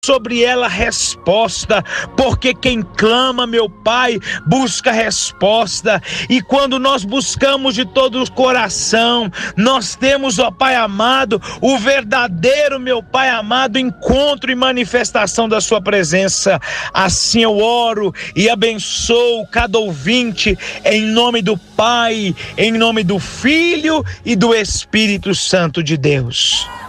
sobre ela resposta, porque quem clama, meu Pai, busca resposta. E quando nós buscamos de todo o coração, nós temos, ó Pai amado, o verdadeiro, meu Pai amado, encontro e manifestação da sua presença. Assim eu oro e abençoo cada ouvinte, em nome do Pai, em nome do Filho e do Espírito Santo de Deus.